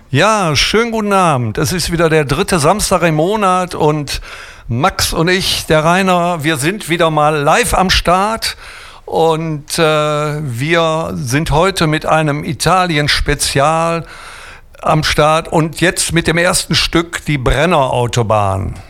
Ja, schönen guten Abend. Es ist wieder der dritte Samstag im Monat und Max und ich, der Rainer, wir sind wieder mal live am Start und wir sind heute mit einem Italien-Spezial am Start und jetzt mit dem ersten Stück, die Brennerautobahn.